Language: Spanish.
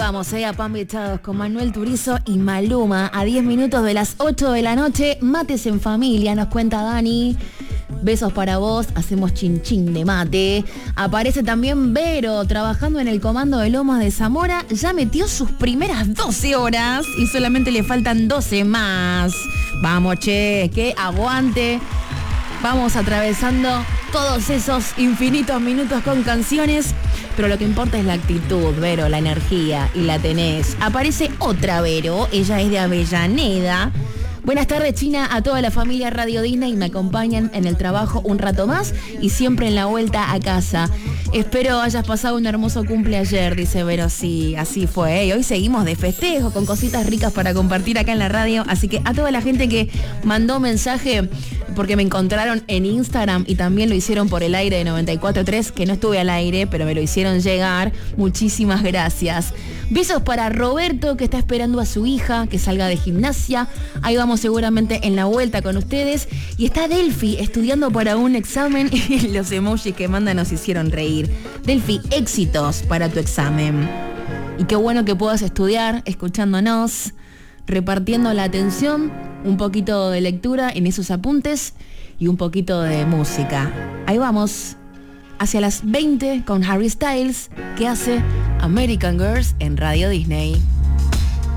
vamos, a Pan Bichados con Manuel Turizo y Maluma. A 10 minutos de las 8 de la noche, mates en familia, nos cuenta Dani. Besos para vos, hacemos chinchín de mate. Aparece también Vero, trabajando en el comando de Lomas de Zamora. Ya metió sus primeras 12 horas y solamente le faltan 12 más. Vamos, che, que aguante. Vamos atravesando todos esos infinitos minutos con canciones, pero lo que importa es la actitud, Vero, la energía, y la tenés. Aparece otra Vero, ella es de Avellaneda. Buenas tardes, China, a toda la familia Radio Disney. Me acompañan en el trabajo un rato más y siempre en la vuelta a casa. Espero hayas pasado un hermoso cumple ayer, dice Vero. Sí, así fue. Y hoy seguimos de festejo con cositas ricas para compartir acá en la radio. Así que a toda la gente que mandó mensaje, porque me encontraron en Instagram y también lo hicieron por el aire de 94.3, que no estuve al aire, pero me lo hicieron llegar. Muchísimas gracias. Besos para Roberto, que está esperando a su hija que salga de gimnasia. Ahí vamos seguramente en la vuelta con ustedes. Y está Delphi estudiando para un examen y los emojis que mandan nos hicieron reír. Delphi, éxitos para tu examen. Y qué bueno que puedas estudiar escuchándonos, repartiendo la atención, un poquito de lectura en esos apuntes y un poquito de música. Ahí vamos, hacia las 20 con Harry Styles, que hace American Girls en Radio Disney.